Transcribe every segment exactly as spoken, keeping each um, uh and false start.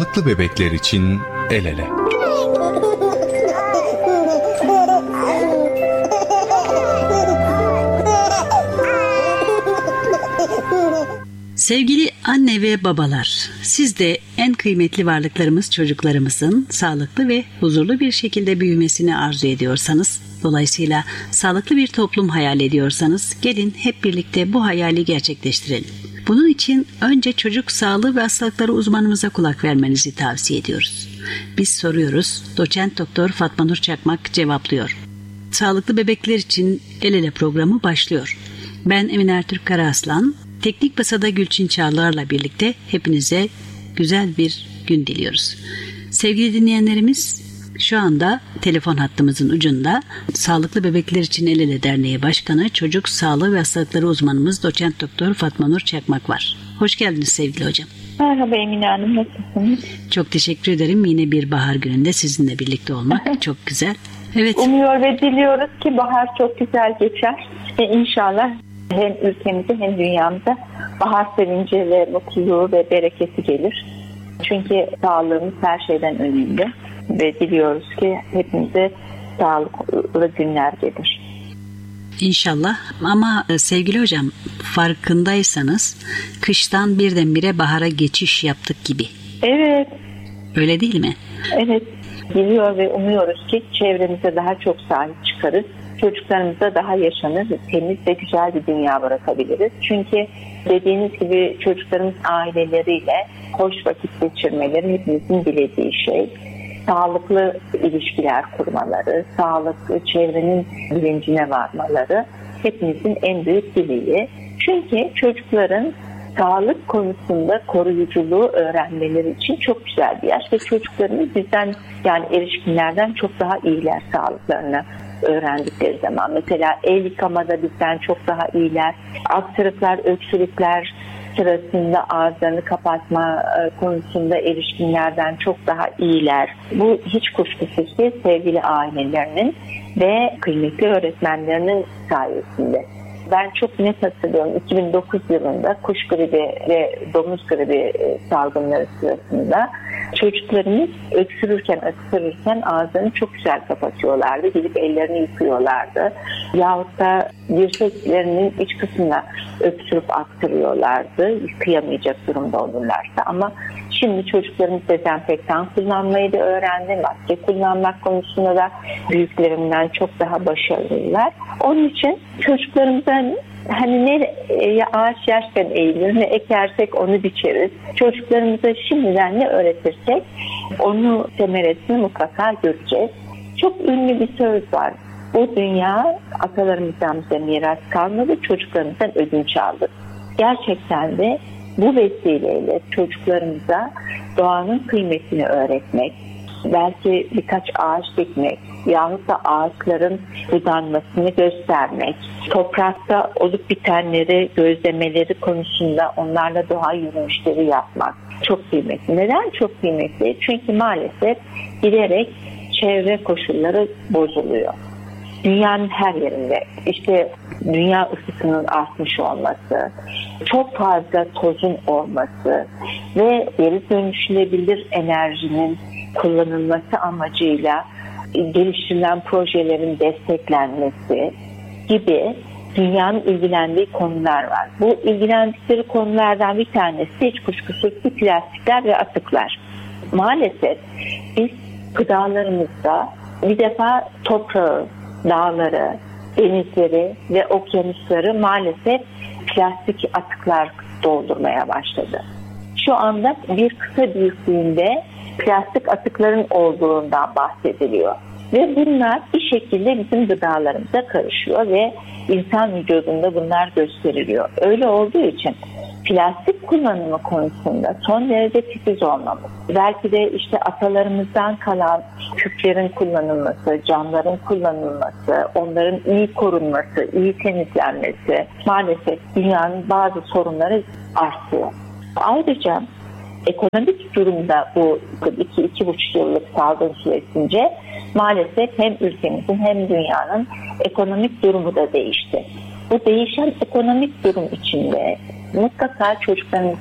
Sağlıklı bebekler için el ele. Sevgili anne ve babalar, siz de en kıymetli varlıklarımız çocuklarımızın sağlıklı ve huzurlu bir şekilde büyümesini arzu ediyorsanız, dolayısıyla sağlıklı bir toplum hayal ediyorsanız, gelin hep birlikte bu hayali gerçekleştirelim. Bunun için önce çocuk sağlığı ve hastalıkları uzmanımıza kulak vermenizi tavsiye ediyoruz. Biz soruyoruz, doçent doktor Fatma Nur Çakmak cevaplıyor. Sağlıklı bebekler için el ele programı başlıyor. Ben Emine Ertürk Karaaslan, Teknik Masada Gülçin Çağlar'la birlikte hepinize güzel bir gün diliyoruz. Sevgili dinleyenlerimiz, şu anda telefon hattımızın ucunda Sağlıklı Bebekler için El Ele Derneği Başkanı, Çocuk Sağlığı ve Hastalıkları Uzmanımız Doçent Doktor Fatma Nur Çakmak var. Hoş geldiniz sevgili hocam. Merhaba Emine Hanım, nasılsınız? Çok teşekkür ederim. Yine bir bahar gününde sizinle birlikte olmak çok güzel. Evet. Umuyor ve diliyoruz ki bahar çok güzel geçer ve inşallah hem ülkemize hem dünyamıza bahar sevinci ve mutluluğu ve bereketi gelir. Çünkü sağlığımız her şeyden önemli ve diliyoruz ki hepimize sağlıklı günler gelir. İnşallah. Ama sevgili hocam, farkındaysanız kıştan birdenbire bahara geçiş yaptık gibi. Evet. Öyle değil mi? Evet. Diliyor ve umuyoruz ki çevremize daha çok sahip çıkarız. Çocuklarımıza daha yaşanır, temiz ve güzel bir dünya bırakabiliriz. Çünkü dediğiniz gibi çocuklarımız aileleriyle hoş vakit geçirmeleri hepimizin dilediği şey. Sağlıklı ilişkiler kurmaları, sağlıklı çevrenin bilincine varmaları hepimizin en büyük dileği. Çünkü çocukların sağlık konusunda koruyuculuğu öğrenmeleri için çok güzel bir yaş ve çocuklarımız bizden, yani erişkinlerden çok daha iyiler sağlıklarını öğrendikleri zaman. Mesela el yıkamada bizden çok daha iyiler. Aksırıklar, öksürükler sırasında ağızlarını kapatma konusunda erişkinlerden çok daha iyiler. Bu hiç kuşkusuz ki sevgili ailelerinin ve kıymetli öğretmenlerinin sayesinde. Ben çok net hatırlıyorum, iki bin dokuz yılında kuş gribi ve domuz gribi salgınları sırasında çocuklarımız öksürürken, öksürürken ağızlarını çok güzel kapatıyorlardı. Gidip ellerini yıkıyorlardı. Yahut da dirseklerinin iç kısmına öksürüp aktırıyorlardı. Yıkayamayacak durumda olurlarsa. Ama şimdi çocuklarımız dezenfektan kullanmayı da öğrendi. Maske kullanmak konusunda da büyüklerinden çok daha başarılılar. Onun için çocuklarımıza hani ne ya ağaç yaşken eğilir, ne ekersek onu biçeriz. Çocuklarımıza şimdiden ne öğretirsek onu semeresini mutlaka göreceğiz. Çok ünlü bir söz var. Bu dünya atalarımızdan bize miras kalmadı, çocuklarımızdan ödünç aldık. Gerçekten de bu vesileyle çocuklarımıza doğanın kıymetini öğretmek, belki birkaç ağaç dikmek yahut da ağaçların budanmasını göstermek, toprakta olup bitenleri gözlemeleri konusunda onlarla doğa yürüyüşleri yapmak çok kıymetli. Neden çok kıymetli? Çünkü maalesef giderek çevre koşulları bozuluyor. Dünyanın her yerinde işte dünya ısısının artmış olması, çok fazla tozun olması ve geri dönüşülebilir enerjinin kullanılması amacıyla geliştirilen projelerin desteklenmesi gibi dünyanın ilgilendiği konular var. Bu ilgilendikleri konulardan bir tanesi hiç kuşkusuz ki plastikler ve atıklar. Maalesef biz gıdalarımızda bir defa toprağı, dağları, denizleri ve okyanusları maalesef plastik atıklar doldurmaya başladı. Şu anda bir kıta büyüklüğünde plastik atıkların olduğundan bahsediliyor. Ve bunlar bir şekilde bizim gıdalarımıza karışıyor ve insan vücudunda bunlar gösteriliyor. Öyle olduğu için plastik kullanımı konusunda son derece titiz olmamız, belki de işte atalarımızdan kalan küplerin kullanılması, camların kullanılması, onların iyi korunması, iyi temizlenmesi maalesef dünyanın bazı sorunları artıyor. Ayrıca ekonomik durumda bu iki iki buçuk yıllık salgın süresince maalesef hem ülkemizin hem dünyanın ekonomik durumu da değişti. Bu değişen ekonomik durum içinde mutlaka çocuklarımıza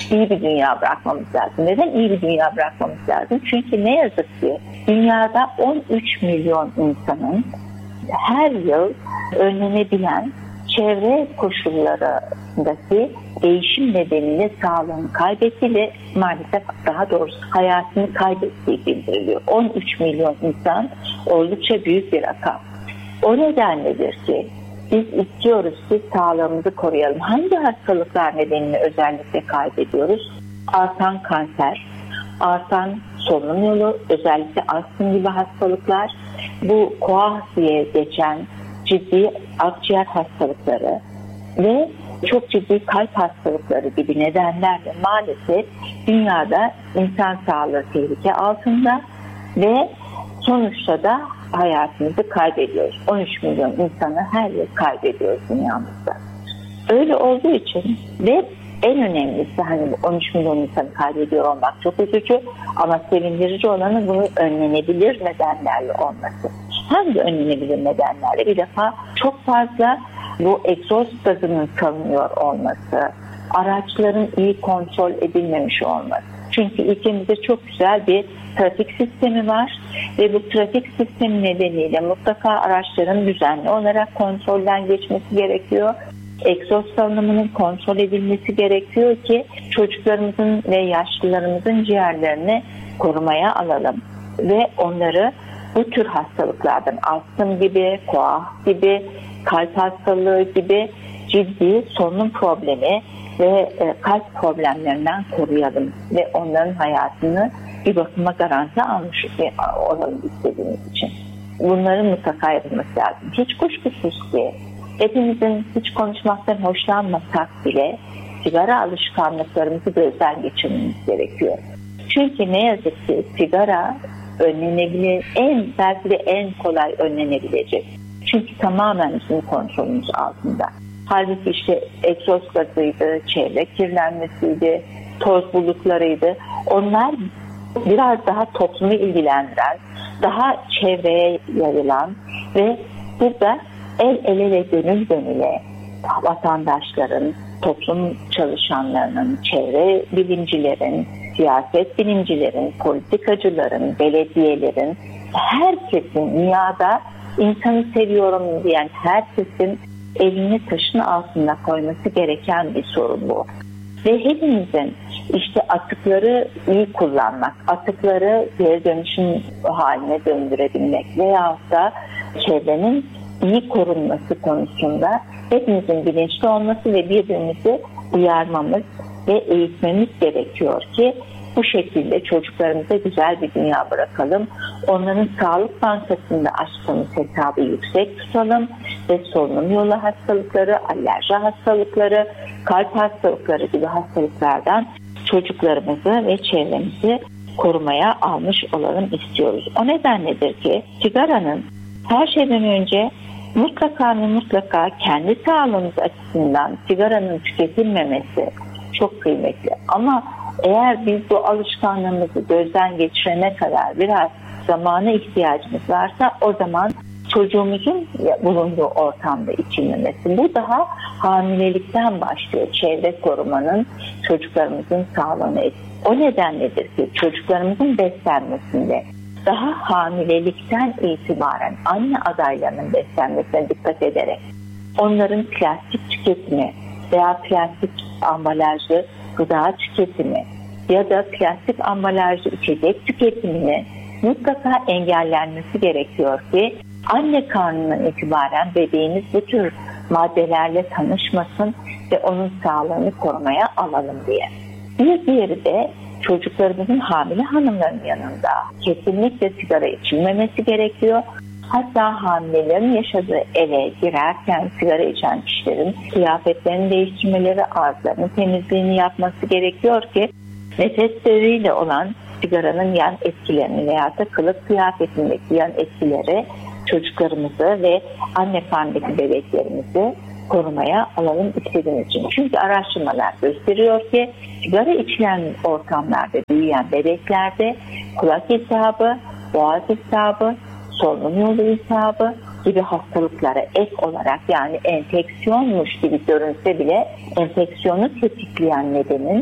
iyi bir dünya bırakmamız lazım. Neden iyi bir dünya bırakmamız lazım? Çünkü ne yazık ki dünyada on üç milyon insanın her yıl önlenebilen çevre koşullarındaki değişim nedeniyle sağlığını kaybettiği, maalesef daha doğrusu hayatını kaybettiği bildiriliyor. on üç milyon insan oldukça büyük bir rakam. O nedenledir ki biz istiyoruz ki sağlığımızı koruyalım. Hangi hastalıklar nedeniyle özellikle kaybediyoruz? Artan kanser, artan solunum yolu, özellikle astım gibi hastalıklar, bu koah diye geçen ciddi akciğer hastalıkları ve çok ciddi kalp hastalıkları gibi nedenlerle maalesef dünyada insan sağlığı tehlike altında ve sonuçta da hayatımızı kaybediyoruz. on üç milyon insanı her yıl kaybediyoruz dünyamızda. Öyle olduğu için ve en önemlisi hani on üç milyon insanı kaybediyor olmak çok üzücü ama sevindirici olanı bunu önlenebilir nedenlerle olması. Hangi önlenebilir nedenlerle? Bir defa çok fazla bu egzoz gazının salınıyor olması, araçların iyi kontrol edilmemiş olması. Çünkü ülkemizde çok güzel bir trafik sistemi var ve bu trafik sistemi nedeniyle mutlaka araçların düzenli olarak kontrolden geçmesi gerekiyor. Egzoz salınımının kontrol edilmesi gerekiyor ki çocuklarımızın ve yaşlılarımızın ciğerlerini korumaya alalım ve onları bu tür hastalıklardan, astım gibi, koah gibi, kalp hastalığı gibi ciddi solunum problemi ve kalp problemlerinden koruyalım ve onların hayatını bir bakıma garanti almış olalım istediğimiz için. Bunların mutlaka yapılması lazım. Hiç kuşkusuz ki hepimizin hiç konuşmaktan hoşlanmasak bile sigara alışkanlıklarımızı gözden geçirmemiz gerekiyor. Çünkü ne yazık ki sigara önlenebilir, en belki de en kolay önlenebilecek. Çünkü tamamen bizim kontrolümüz altında. Halbuki işte egzoz gazıydı, çevre kirlenmesiydi, toz bulutlarıydı. Onlar biraz daha toplumu ilgilendiren, daha çevreye yayılan ve burada el ele ve gönül gönüle vatandaşların, toplum çalışanlarının, çevre bilimcilerin, siyaset bilimcilerin, politikacıların, belediyelerin, herkesin dünyada insanı seviyorum diyen herkesin elini taşın altına koyması gereken bir sorun bu. Ve hepimizin işte atıkları iyi kullanmak, atıkları geri dönüşüm haline döndürebilmek veyahut da çevrenin iyi korunması konusunda hepimizin bilinçli olması ve birbirimizi uyarmamız ve eğitmemiz gerekiyor ki bu şekilde çocuklarımıza güzel bir dünya bırakalım. Onların sağlık bankasında açtığımız hesabı yüksek tutalım ve solunum yolu hastalıkları, alerji hastalıkları, kalp hastalıkları gibi hastalıklardan çocuklarımızı ve çevremizi korumaya almış olalım istiyoruz. O nedenledir ki sigaranın her şeyden önce mutlaka ve mutlaka kendi sağlığımız açısından sigaranın tüketilmemesi çok kıymetli. Ama eğer biz bu alışkanlığımızı gözden geçirene kadar biraz zamana ihtiyacımız varsa o zaman çocuğumuzun bulunduğu ortamda içilmemesi. Bu daha hamilelikten başlıyor. Çevre korumanın çocuklarımızın sağlığını etkiliyor. O nedenledir ki çocuklarımızın beslenmesinde daha hamilelikten itibaren anne adaylarının beslenmesine dikkat ederek onların plastik tüketimi veya plastik ambalajlı gıda tüketimi ya da plastik ambalajlı içecek tüketimini mutlaka engellenmesi gerekiyor ki anne karnından itibaren bebeğimiz bu tür maddelerle tanışmasın ve onun sağlığını korumaya alalım diye. Bir diğeri de çocuklarımızın hamile hanımların yanında kesinlikle sigara içilmemesi gerekiyor. Hatta hamilelerin yaşadığı eve girerken sigara içen kişilerin kıyafetlerini değiştirmeleri, ağızlarının temizliğini yapması gerekiyor ki nefes yoluyla olan sigaranın yan etkilerini veya da kılık kıyafetindeki yan etkileri çocuklarımızı ve anne karnındaki bebeklerimizi korumaya alalım istediğimiz için. Çünkü araştırmalar gösteriyor ki sigara içilen ortamlarda büyüyen bebeklerde kulak iltihabı, boğaz iltihabı, solunum yolu iltihabı gibi hastalıklara ek olarak yani enfeksiyonmuş gibi görünse bile enfeksiyonu tetikleyen nedenin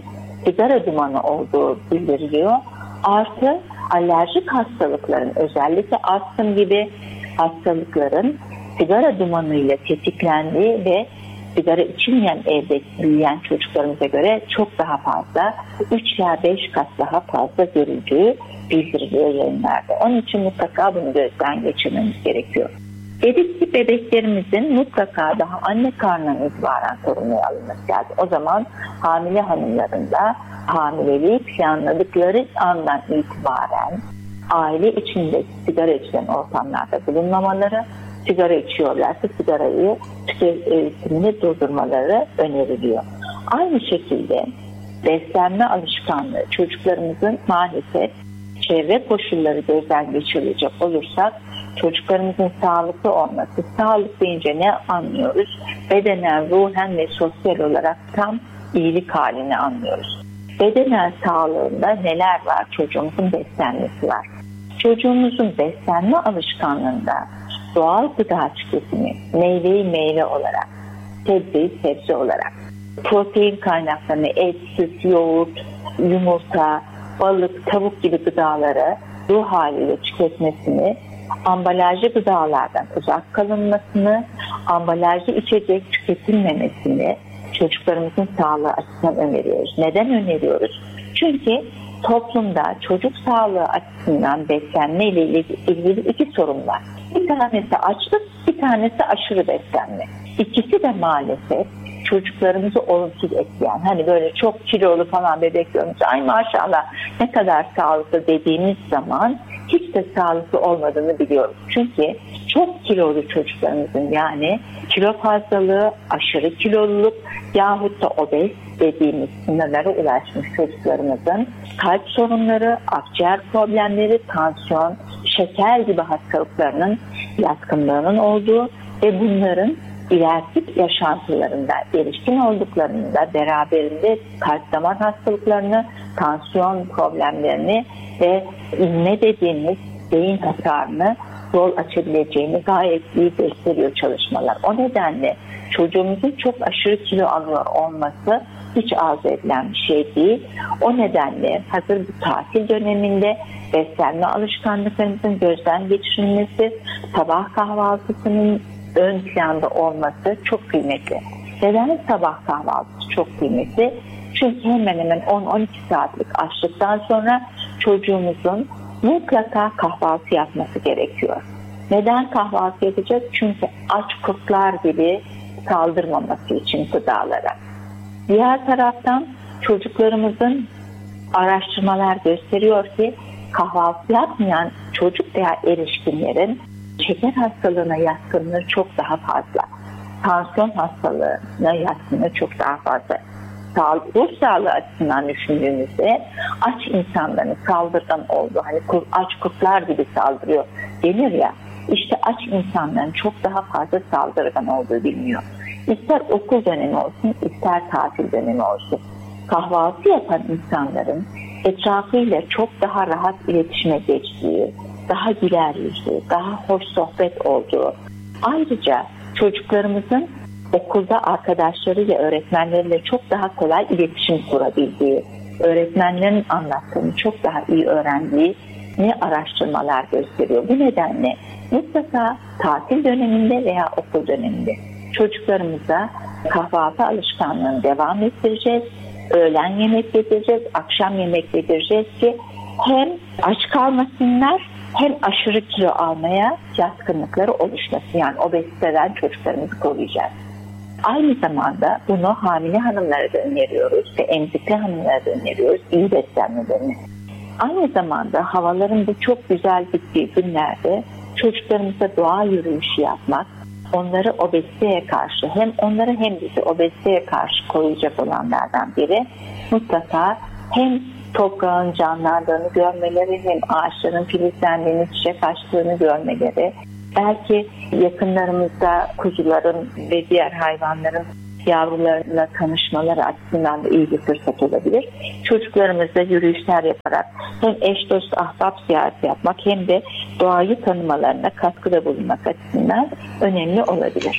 sigara dumanı olduğu bildiriliyor. Artı alerjik hastalıkların, özellikle astım gibi hastalıkların sigara dumanıyla tetiklendiği ve sigara içilmeyen evde büyüyen çocuklarımıza göre çok daha fazla, üç ila beş kat daha fazla görüldüğü bildiriliyor yayınlarda. Onun için mutlaka bunu gözden geçirmemiz gerekiyor. Dedik ki bebeklerimizin mutlaka daha anne karnından itibaren korunmaya alınması lazım. O zaman hamile hanımların da hamileliği planladıkları andan itibaren aile içinde sigara içilen ortamlarda bulunmamaları, sigara içiyorlarsa sigarayı tüketimini durdurmaları öneriliyor. Aynı şekilde beslenme alışkanlığı çocuklarımızın maalesef çevre koşulları gözden geçirilecek olursak çocuklarımızın sağlıklı olması, sağlık deyince ne anlıyoruz? Bedenen, ruhen ve sosyal olarak tam iyilik halini anlıyoruz. Bedenen sağlığında neler var? Çocuğumuzun beslenmesi var. Çocuğumuzun beslenme alışkanlığında doğal gıda tüketimi, meyveyi meyve olarak, sebzeyi sebze olarak, protein kaynaklarını et, süt, yoğurt, yumurta, balık, tavuk gibi gıdaları ruh haliyle tüketmesini, ambalajlı gıdalardan uzak kalınmasını, ambalajlı içecek tüketilmemesini çocuklarımızın sağlığı açısından öneriyoruz. Neden öneriyoruz? Çünkü toplumda çocuk sağlığı açısından beslenme ile ilgili iki sorun var. Bir tanesi açlık, bir tanesi aşırı beslenme. İkisi de maalesef çocuklarımızı olumsuz etkileyen, hani böyle çok kilolu falan bebek görünce ay maşallah ne kadar sağlıklı dediğimiz zaman hiç de sağlıklı olmadığını biliyoruz. Çünkü çok kilolu çocuklarımızın, yani kilo fazlalığı, aşırı kiloluluk yahut da obez dediğimiz sınırlara ulaşmış çocuklarımızın kalp sorunları, akciğer problemleri, tansiyon, şeker gibi hastalıklarının yatkınlığının olduğu ve bunların ileriki yaşantılarında erişkin olduklarında beraberinde kalp damar hastalıklarını, tansiyon problemlerini ve inme dediğimiz beyin hasarını yol açabileceğini gayet iyi gösteriyor çalışmalar. O nedenle çocuğumuzun çok aşırı kilo alıyor olması hiç arzu edilen bir şey değil. O nedenle hazır bu tatil döneminde beslenme alışkanlıklarımızın gözden geçirilmesi, sabah kahvaltısının ön planda olması çok kıymetli. Neden sabah kahvaltısı çok kıymetli? Çünkü hemen hemen on on iki saatlik açlıktan sonra çocuğumuzun mutlaka kahvaltı yapması gerekiyor. Neden kahvaltı yapacak? Çünkü aç kurtlar gibi saldırmaması için gıdalara. Diğer taraftan çocuklarımızın araştırmalar gösteriyor ki kahvaltı yapmayan çocuk veya erişkinlerin şeker hastalığına yatkınlığı çok daha fazla. Tansiyon hastalığına yatkınlığı çok daha fazla. Ruh sağlığı açısından düşündüğümüzde aç insanların saldırgan olduğu, hani aç kurtlar gibi saldırıyor denir ya, işte aç insanların çok daha fazla saldırgan olduğu biliniyor. İster okul dönemi olsun, ister tatil dönemi olsun. Kahvaltı yapan insanların etrafıyla çok daha rahat iletişime geçtiği, daha güler yüzlü, daha hoş sohbet olduğu, ayrıca çocuklarımızın okulda arkadaşlarıyla, öğretmenleriyle çok daha kolay iletişim kurabildiği, öğretmenlerin anlattığını çok daha iyi öğrendiği ne araştırmalar gösteriyor. Bu nedenle mutlaka tatil döneminde veya okul döneminde çocuklarımıza kahvaltı alışkanlığını devam ettireceğiz. Öğlen yemek yedireceğiz, akşam yemek yedireceğiz ki hem aç kalmasınlar hem aşırı kilo almaya yatkınlıkları oluşmasın. Yani obeziteden çocuklarımızı koruyacağız. Aynı zamanda bunu hamile hanımlara da öneriyoruz ve emzikli hanımlara da öneriyoruz, iyi beslenmelerini. Aynı zamanda havaların bu çok güzel gittiği günlerde çocuklarımıza doğa yürüyüşü yapmak, onları obeziteye karşı, hem onları hem bizi obeziteye karşı koruyacak olanlardan biri, mutlaka hem toprağın canlandığını görmeleri, hem ağaçların filizlendiğini, çiçek açtığını görmeleri, belki yakınlarımızda kuzuların ve diğer hayvanların yavrularıyla tanışmaları açısından da iyi bir fırsat olabilir. Çocuklarımızla yürüyüşler yaparak hem eş dost ahbap ziyareti yapmak hem de doğayı tanımalarına katkıda bulunmak açısından önemli olabilir.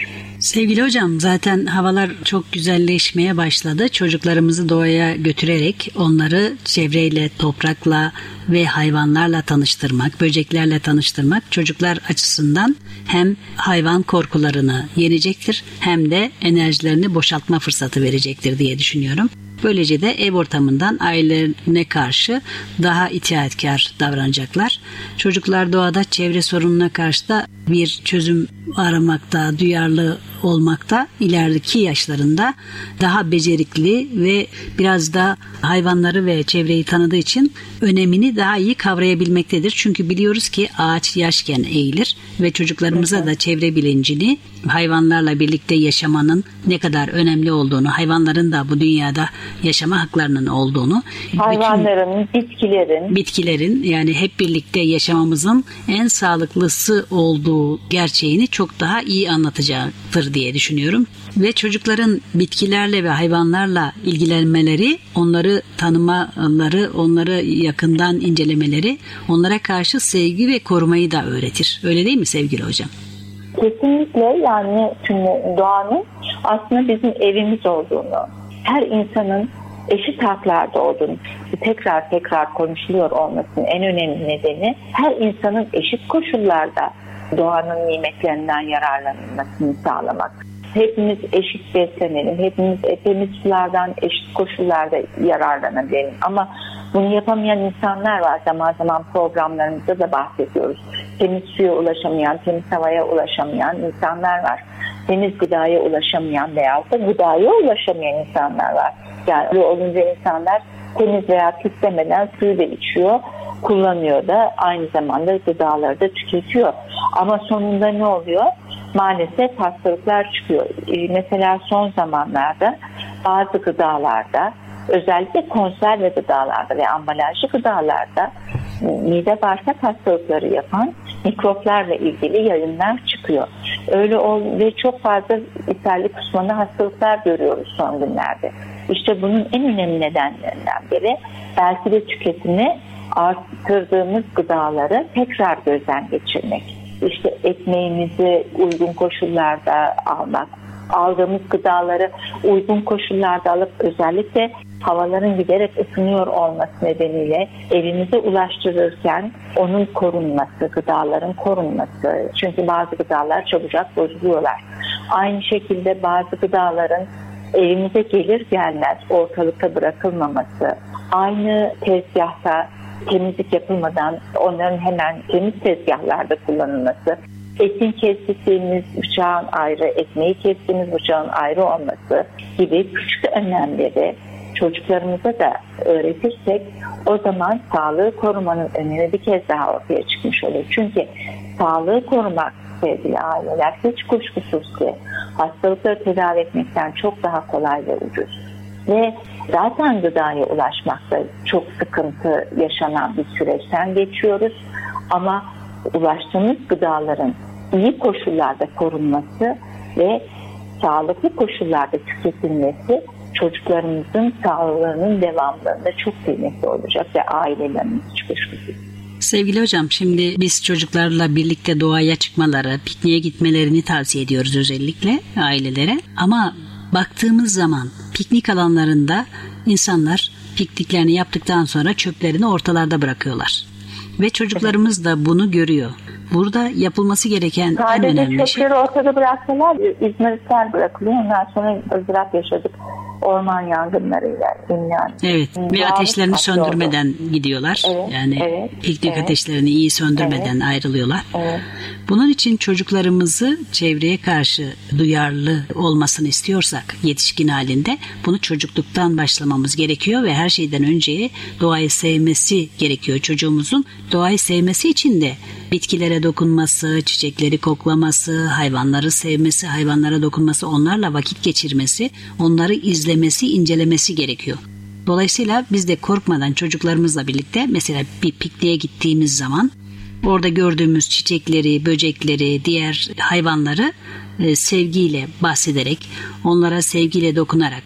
Sevgili hocam, zaten havalar çok güzelleşmeye başladı. Çocuklarımızı doğaya götürerek onları çevreyle, toprakla ve hayvanlarla tanıştırmak, böceklerle tanıştırmak çocuklar açısından hem hayvan korkularını yenecektir hem de enerjilerini boşaltma fırsatı verecektir diye düşünüyorum. Böylece de ev ortamından ailelerine karşı daha itaatkar davranacaklar. Çocuklar doğada çevre sorununa karşı da bir çözüm aramakta, duyarlı olmakta, ilerideki yaşlarında daha becerikli ve biraz da hayvanları ve çevreyi tanıdığı için önemini daha iyi kavrayabilmektedir. Çünkü biliyoruz ki ağaç yaşken eğilir ve çocuklarımıza evet. da çevre bilincini, hayvanlarla birlikte yaşamanın ne kadar önemli olduğunu, hayvanların da bu dünyada yaşama haklarının olduğunu, hayvanların, bitkilerin, bitkilerin yani hep birlikte yaşamamızın en sağlıklısı olduğu gerçeğini çok daha iyi anlatacaktır diye düşünüyorum. Ve çocukların bitkilerle ve hayvanlarla ilgilenmeleri, onları tanımaları, onları yakından incelemeleri onlara karşı sevgi ve korumayı da öğretir. Öyle değil mi sevgili hocam? Kesinlikle, yani çünkü doğanın aslında bizim evimiz olduğunu, her insanın eşit haklarda olduğunu tekrar tekrar konuşuluyor olmasının en önemli nedeni her insanın eşit koşullarda doğanın nimetlerinden yararlanılmasını sağlamak. Hepimiz eşit beslenelim, hepimiz temiz sulardan eşit koşullarda yararlanabilirim. Ama bunu yapamayan insanlar var. Zaman zaman programlarımızda da bahsediyoruz. Temiz suya ulaşamayan, temiz havaya ulaşamayan insanlar var. Temiz gıdaya ulaşamayan veyahut da gıdaya ulaşamayan insanlar var. Yani öyle olunca insanlar temiz veya pislemeden suyu da içiyor, kullanıyor da aynı zamanda gıdaları da tüketiyor. Ama sonunda ne oluyor? Maalesef hastalıklar çıkıyor. Mesela son zamanlarda bazı gıdalarda, özellikle konserve gıdalarda ve ambalajlı gıdalarda mide bağırsak hastalıkları yapan mikroplarla ilgili yayınlar çıkıyor. Öyle ol ve çok fazla ishalli kusmalı hastalıklar görüyoruz son günlerde. İşte bunun en önemli nedenlerinden biri belki de tüketimi arttırdığımız gıdaları tekrar gözden geçirmek. İşte ekmeğimizi uygun koşullarda almak, aldığımız gıdaları uygun koşullarda alıp özellikle havaların giderek ısınıyor olması nedeniyle evimize ulaştırırken onun korunması, gıdaların korunması. Çünkü bazı gıdalar çabucak bozuluyorlar. Aynı şekilde bazı gıdaların evimize gelir gelmez ortalıkta bırakılmaması, aynı tezgahta temizlik yapılmadan onların hemen temiz tezgahlarda kullanılması, etin kestiğimiz bıçağın ayrı, ekmeği kestiğimiz bıçağın ayrı olması gibi küçük önlemleri çocuklarımıza da öğretirsek o zaman sağlığı korumanın önemi bir kez daha ortaya çıkmış olur. Çünkü sağlığı korumak sevgili aileler hiç kuşkusuz ki hastalıkları tedavi etmekten çok daha kolay ve ucuz. Ve zaten gıdaya ulaşmakta çok sıkıntı yaşanan bir süreçten geçiyoruz. Ama ulaştığımız gıdaların iyi koşullarda korunması ve sağlıklı koşullarda tüketilmesi çocuklarımızın sağlığının devamlılığında çok kıymetli olacak ve ailelerimiz hiç kuşkusuz. Sevgili hocam, şimdi biz çocuklarla birlikte doğaya çıkmaları, pikniğe gitmelerini tavsiye ediyoruz özellikle ailelere. Ama baktığımız zaman piknik alanlarında insanlar pikniklerini yaptıktan sonra çöplerini ortalarda bırakıyorlar. Ve çocuklarımız da bunu görüyor. Burada yapılması gereken sadece en önemli şey... Sadece çöpleri ortada bıraksalar İzmir'ler bırakılıyor. Ondan sonra ızdırap yaşadık. Orman yangınlarıyla. Yani. Evet. Ve ateşlerini söndürmeden oldu. Gidiyorlar. Evet, yani evet, piknik evet. ateşlerini iyi söndürmeden evet. ayrılıyorlar. Evet. Bunun için çocuklarımızı çevreye karşı duyarlı olmasını istiyorsak yetişkin halinde bunu çocukluktan başlamamız gerekiyor ve her şeyden önce doğayı sevmesi gerekiyor çocuğumuzun. Doğayı sevmesi için de bitkilere dokunması, çiçekleri koklaması, hayvanları sevmesi, hayvanlara dokunması, onlarla vakit geçirmesi, onları izlemesi, incelemesi gerekiyor. Dolayısıyla biz de korkmadan çocuklarımızla birlikte mesela bir pikniğe gittiğimiz zaman orada gördüğümüz çiçekleri, böcekleri, diğer hayvanları e, sevgiyle bahsederek, onlara sevgiyle dokunarak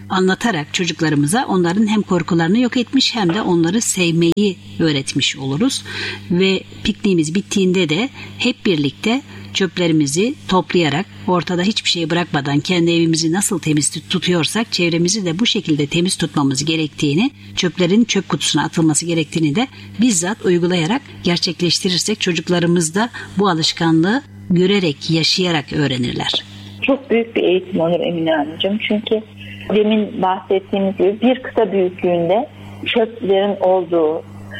anlatarak çocuklarımıza onların hem korkularını yok etmiş hem de onları sevmeyi öğretmiş oluruz. Ve pikniğimiz bittiğinde de hep birlikte çöplerimizi toplayarak ortada hiçbir şey bırakmadan kendi evimizi nasıl temiz tutuyorsak çevremizi de bu şekilde temiz tutmamız gerektiğini, çöplerin çöp kutusuna atılması gerektiğini de bizzat uygulayarak gerçekleştirirsek çocuklarımız da bu alışkanlığı görerek, yaşayarak öğrenirler. Çok büyük bir eğitim olur Emine Hanımcığım. Çünkü demin bahsettiğimiz gibi bir kıta büyüklüğünde çöplerin olduğu,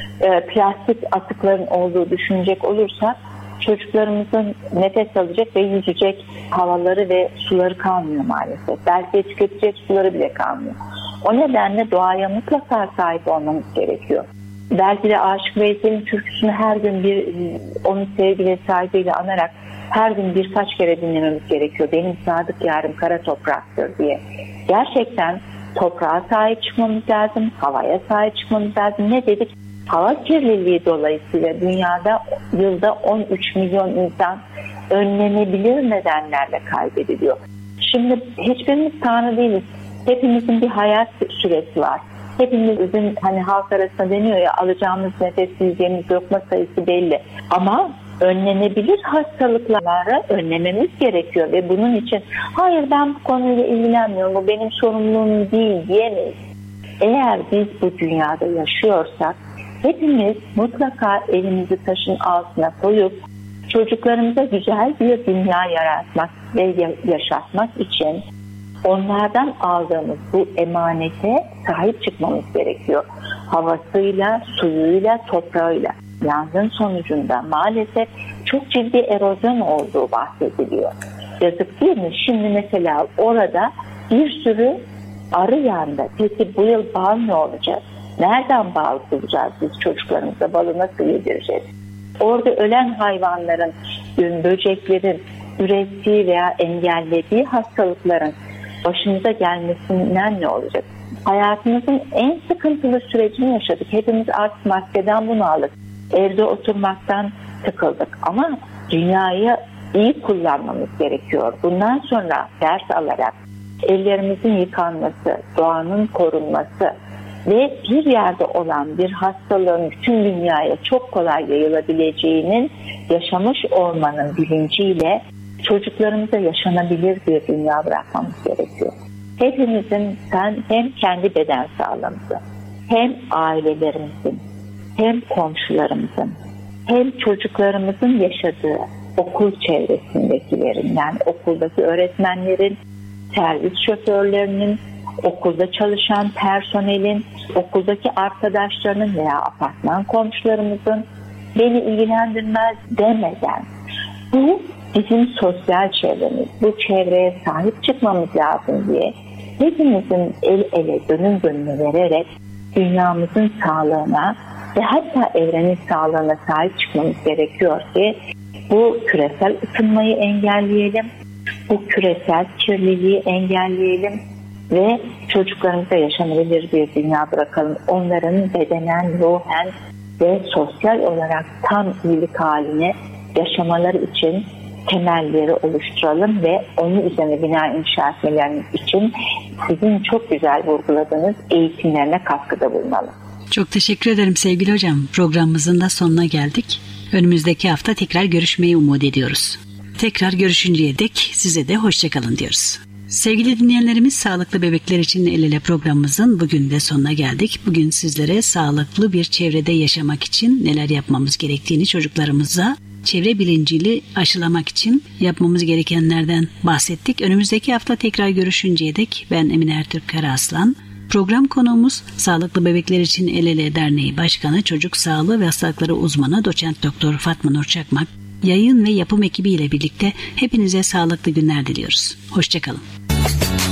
plastik atıkların olduğu düşünecek olursak çocuklarımızın nefes alacak ve yüzecek havaları ve suları kalmıyor maalesef. Belki de tüketecek suları bile kalmıyor. O nedenle doğaya mutlaka sahip olmamız gerekiyor. Belki de Aşık Veysel'in türküsünü her gün bir onun sevgi ve saygıyla anarak her gün birkaç kere dinlememiz gerekiyor. Benim sadık yarım kara topraktır diye. Gerçekten toprağa sahip çıkmamız lazım, havaya sahip çıkmamız lazım. Ne dedik? Hava kirliliği dolayısıyla dünyada yılda on üç milyon insan önlenebilir nedenlerle kaybediliyor. Şimdi hiçbirimiz Tanrı değiliz. Hepimizin bir hayat süresi var. Hepimizin hani halk arasında deniyor ya alacağımız nefes, yiyeceğimiz lokma sayısı belli. Ama önlenebilir hastalıklara önlememiz gerekiyor ve bunun için hayır ben bu konuyla ilgilenmiyorum, bu benim sorumluluğum değil diyemeyiz. Eğer biz bu dünyada yaşıyorsak hepimiz mutlaka elimizi taşın altına koyup çocuklarımıza güzel bir dünya yaratmak ve yaşatmak için onlardan aldığımız bu emanete sahip çıkmamız gerekiyor. Havasıyla, suyuyla, toprağıyla. Yangın sonucunda maalesef çok ciddi erozyon olduğu bahsediliyor. Yazık değil mi? Şimdi mesela orada bir sürü arı yandı. Peki bu yıl bal ne olacak? Nereden bal bulacağız biz çocuklarımıza? Balı nasıl yedireceğiz? Orada ölen hayvanların, böceklerin ürettiği veya engellediği hastalıkların başımıza gelmesinden ne olacak? Hayatımızın en sıkıntılı sürecini yaşadık. Hepimiz artık maskeden bunaldık. Evde oturmaktan sıkıldık. Ama dünyayı iyi kullanmamız gerekiyor. Bundan sonra ders alarak ellerimizin yıkanması, doğanın korunması ve bir yerde olan bir hastalığın bütün dünyaya çok kolay yayılabileceğinin yaşamış olmanın bilinciyle çocuklarımıza yaşanabilir bir dünya bırakmamız gerekiyor. Hepimizin sen hem kendi beden sağlığımızı, hem ailelerimizin, hem komşularımızın, hem çocuklarımızın yaşadığı okul çevresindekilerin, yani okuldaki öğretmenlerin, servis şoförlerinin, okulda çalışan personelin, okuldaki arkadaşlarının veya apartman komşularımızın beni ilgilendirmez demeden bu bizim sosyal çevremiz, bu çevreye sahip çıkmamız lazım diye hepimizin el ele gönül gönüle vererek dünyamızın sağlığına ve hatta evrenin sağlığına sahip çıkmamız gerekiyor ki bu küresel ısınmayı engelleyelim, bu küresel kirliliği engelleyelim ve çocuklarımıza yaşanabilir bir dünya bırakalım. Onların bedenen, ruhen ve sosyal olarak tam iyilik haline yaşamaları için temelleri oluşturalım ve onun üzerine bina inşa etmelerinin için sizin çok güzel vurguladığınız eğitimlerine katkıda bulunalım. Çok teşekkür ederim sevgili hocam. Programımızın da sonuna geldik. Önümüzdeki hafta tekrar görüşmeyi umut ediyoruz. Tekrar görüşünceye dek size de hoşçakalın diyoruz. Sevgili dinleyenlerimiz, Sağlıklı Bebekler için El Ele programımızın bugün de sonuna geldik. Bugün sizlere sağlıklı bir çevrede yaşamak için neler yapmamız gerektiğini çocuklarımıza çevre bilinciyle aşılamak için yapmamız gerekenlerden bahsettik. Önümüzdeki hafta tekrar görüşünceye dek ben Emine Ertürk Karaaslan. Program konuğumuz Sağlıklı Bebekler için El Ele Derneği Başkanı, Çocuk Sağlığı ve Hastalıkları Uzmanı Doçent Doktor Fatma Nur Çakmak. Yayın ve yapım ekibiyle birlikte hepinize sağlıklı günler diliyoruz. Hoşçakalın.